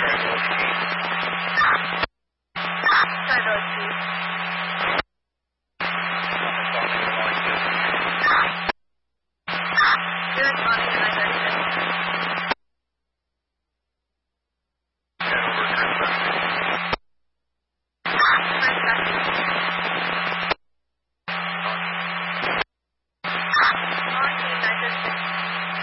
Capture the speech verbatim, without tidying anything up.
再热区。因为什么那个那个那个？